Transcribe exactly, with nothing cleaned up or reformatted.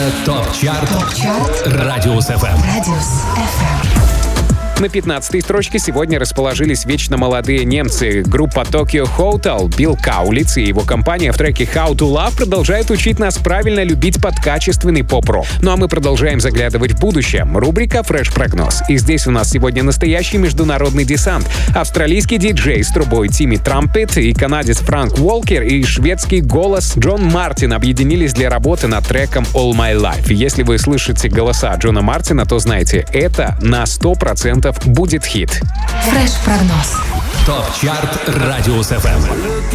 ТОП-чарт Радиус эф эм. Радиус эф эм. На пятнадцатой строчке сегодня расположились вечно молодые немцы. Группа Tokyo Hotel, Билл Каулиц и его компания в треке How to Love продолжают учить нас правильно любить подкачественный поп-рок. Ну а мы продолжаем заглядывать в будущее. Рубрика «Фреш-прогноз». И здесь у нас сегодня настоящий международный десант. Австралийский диджей с трубой Тимми Трампет и канадец Франк Уолкер и шведский голос Джон Мартин объединились для работы над треком All My Life. Если вы слышите голоса Джона Мартина, то знайте, это на сто процентов будет хит. Фреш-прогноз. ТОП-чарт Радиус эф эм.